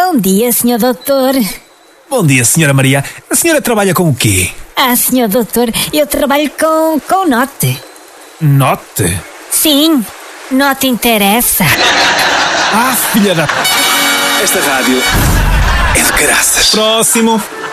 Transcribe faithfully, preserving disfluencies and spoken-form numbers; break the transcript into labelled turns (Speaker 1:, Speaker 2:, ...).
Speaker 1: Bom dia, senhor doutor.
Speaker 2: Bom dia, senhora Maria. A senhora trabalha com o quê?
Speaker 1: Ah, senhor doutor, eu trabalho com, com Note.
Speaker 2: Note?
Speaker 1: Sim, Note interessa.
Speaker 2: Ah, filha da...
Speaker 3: Esta rádio é de graças.
Speaker 2: Próximo.